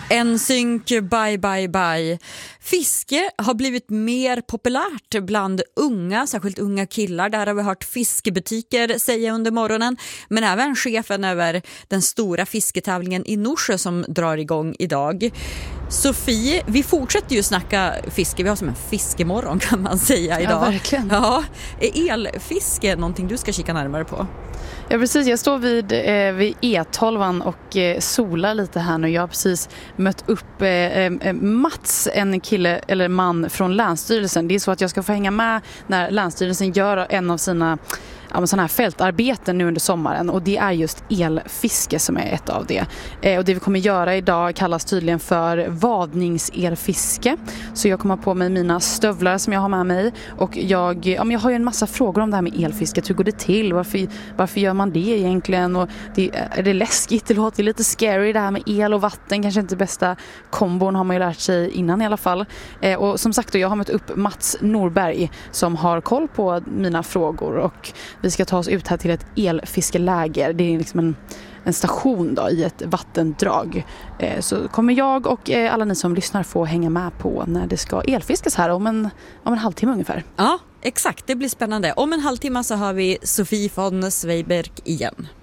NSYNC, bye bye bye. Fiske har blivit mer populärt bland unga, särskilt unga killar. Där har vi hört fiskebutiker säga under morgonen. Men även chefen över den stora fisketävlingen i Norsjö som drar igång idag. Sofie, vi fortsätter ju snacka fiske. Vi har som en fiskemorgon kan man säga idag. Ja, verkligen. Ja, är elfiske någonting du ska kika närmare på? Ja, precis. Jag står vid E12 och solar lite här nu. Jag har precis mött upp Mats, en kille eller man från Länsstyrelsen. Det är så att jag ska få hänga med när Länsstyrelsen gör en av sina sådana här fältarbeten nu under sommaren, och det är just elfiske som är ett av det. Och det vi kommer göra idag kallas tydligen för vadningselfiske. Så jag kommer på mig mina stövlar som jag har med mig, och jag har ju en massa frågor om det här med elfiske. Hur går det till? Varför gör man det egentligen? Och är det läskigt? Det låter lite scary det här med el och vatten. Kanske inte bästa kombon, har man ju lärt sig innan i alla fall. Och som sagt, jag har mött upp Mats Norberg som har koll på mina frågor, och vi ska ta oss ut här till ett elfiskeläger. Det är liksom en station då, i ett vattendrag. Så kommer jag och alla ni som lyssnar få hänga med på när det ska elfiskas här om en halvtimme ungefär. Ja, exakt. Det blir spännande. Om en halvtimme så har vi Sofie von Zweiberg igen.